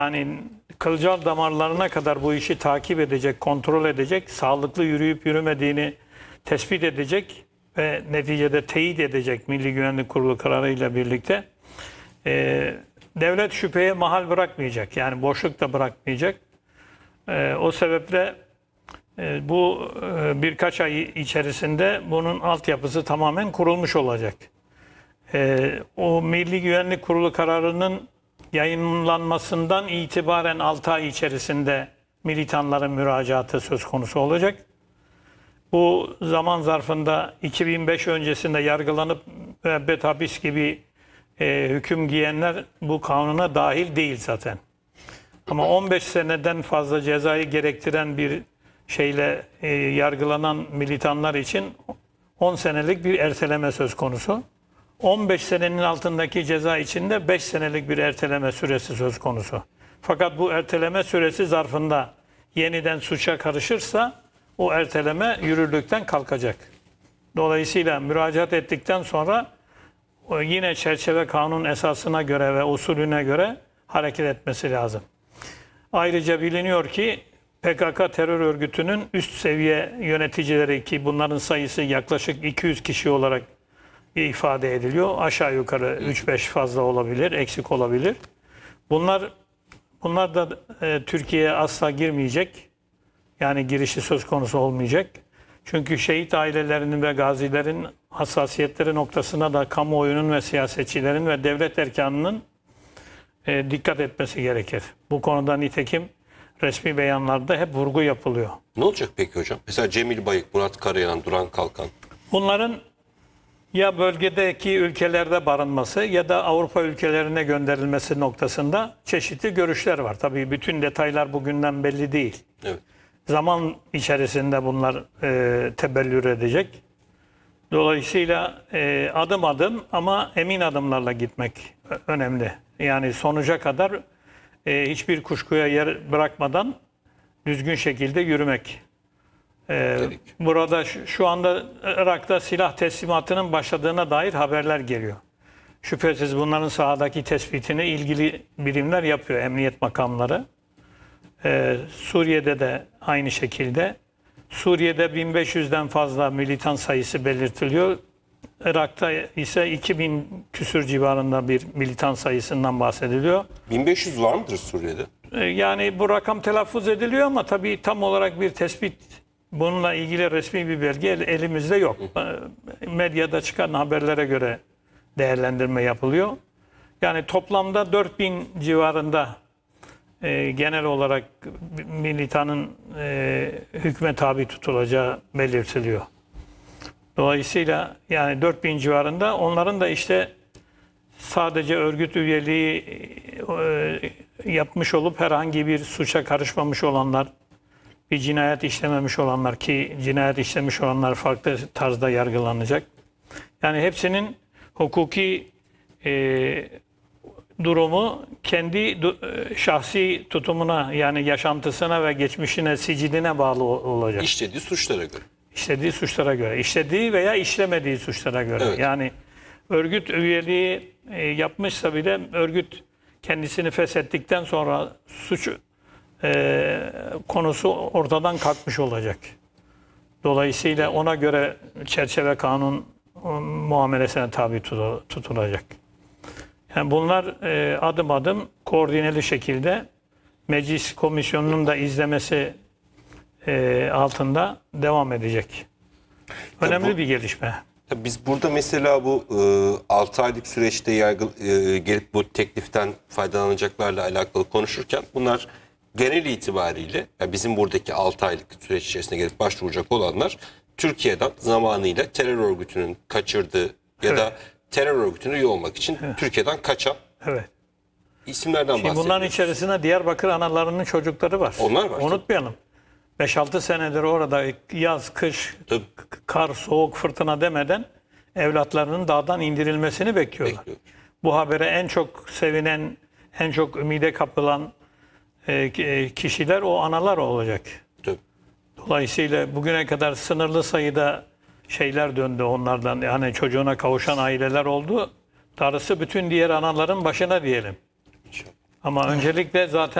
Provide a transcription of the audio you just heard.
Yani kılcal damarlarına kadar bu işi takip edecek, kontrol edecek, sağlıklı yürüyüp yürümediğini tespit edecek ve neticede teyit edecek Milli Güvenlik Kurulu kararıyla birlikte. Devlet şüpheye mahal bırakmayacak, yani boşluk da bırakmayacak. O sebeple bu birkaç ay içerisinde bunun altyapısı tamamen kurulmuş olacak. O Milli Güvenlik Kurulu kararının yayınlanmasından itibaren 6 ay içerisinde militanların müracaatı söz konusu olacak. Bu zaman zarfında 2005 öncesinde yargılanıp müebbet hapis gibi hüküm giyenler bu kanuna dahil değil zaten. Ama 15 seneden fazla cezayı gerektiren bir şeyle yargılanan militanlar için 10 senelik bir erteleme söz konusu. 15 senenin altındaki ceza için de 5 senelik bir erteleme süresi söz konusu. Fakat bu erteleme süresi zarfında yeniden suça karışırsa o erteleme yürürlükten kalkacak. Dolayısıyla müracaat ettikten sonra yine çerçeve kanun esasına göre ve usulüne göre hareket etmesi lazım. Ayrıca biliniyor ki PKK terör örgütünün üst seviye yöneticileri, ki bunların sayısı yaklaşık 200 kişi olarak ifade ediliyor. Aşağı yukarı 3-5 fazla olabilir, eksik olabilir. Bunlar da Türkiye'ye asla girmeyecek. Yani girişi söz konusu olmayacak. Çünkü şehit ailelerinin ve gazilerin hassasiyetleri noktasına da kamuoyunun ve siyasetçilerin ve devlet erkanının dikkat etmesi gerekir. Bu konuda nitekim resmi beyanlarda hep vurgu yapılıyor. Ne olacak peki hocam? Mesela Cemil Bayık, Murat Karayanan, Duran Kalkan. Bunların ya bölgedeki ülkelerde barınması ya da Avrupa ülkelerine gönderilmesi noktasında çeşitli görüşler var. Tabii bütün detaylar bugünden belli değil. Evet. Zaman içerisinde bunlar tebellür edecek. Dolayısıyla adım adım ama emin adımlarla gitmek önemli. Yani sonuca kadar hiçbir kuşkuya yer bırakmadan düzgün şekilde yürümek. Burada şu anda Irak'ta silah teslimatının başladığına dair haberler geliyor. Şüphesiz bunların sahadaki tespitini ilgili birimler yapıyor, emniyet makamları. Suriye'de de aynı şekilde. Suriye'de 1500'den fazla militan sayısı belirtiliyor. Irak'ta ise 2000 küsür civarında bir militan sayısından bahsediliyor. 1500 var mıdır Suriye'de? Yani bu rakam telaffuz ediliyor ama tabii tam olarak bir tespit, bununla ilgili resmi bir belge elimizde yok. Medyada çıkan haberlere göre değerlendirme yapılıyor. Yani toplamda 4000 civarında genel olarak militanın hükme tabi tutulacağı belirtiliyor. Dolayısıyla yani 4000 civarında, onların da işte sadece örgüt üyeliği yapmış olup herhangi bir suça karışmamış olanlar, bir cinayet işlememiş olanlar, ki cinayet işlemiş olanlar farklı tarzda yargılanacak. Yani hepsinin hukuki durumu kendi şahsi tutumuna, yani yaşantısına ve geçmişine, sicidine bağlı olacak. İşlediği suçlara göre. İşlediği suçlara göre, işlediği veya işlemediği suçlara göre. Evet. Yani örgüt üyeliği yapmışsa bile örgüt kendisini feshettikten sonra suç konusu ortadan kalkmış olacak. Dolayısıyla ona göre çerçeve kanun muamelesine tabi tutulacak. Yani bunlar adım adım koordineli şekilde meclis komisyonunun da izlemesi altında devam edecek. Önemli bir gelişme. Tabii biz burada mesela bu 6 aylık süreçte gelip bu tekliften faydalanacaklarla alakalı konuşurken bunlar genel itibariyle, yani bizim buradaki 6 aylık süreç içerisinde gelip başvuracak olanlar Türkiye'den zamanıyla terör örgütünün kaçırdığı ya da terör örgütüne üye olmak için Türkiye'den kaçan isimlerden bahsediyoruz. Bunların içerisinde Diyarbakır analarının çocukları var. Onlar var. Unutmayalım. 5-6 senedir orada yaz, kış, kar, soğuk, fırtına demeden evlatlarının dağdan indirilmesini bekliyorlar. Bu habere en çok sevinen, en çok ümide kapılan kişiler o analar olacak. Tabii. Dolayısıyla bugüne kadar sınırlı sayıda şeyler döndü onlardan. Yani çocuğuna kavuşan aileler oldu. Darısı bütün diğer anaların başına diyelim. Ama öncelikle zaten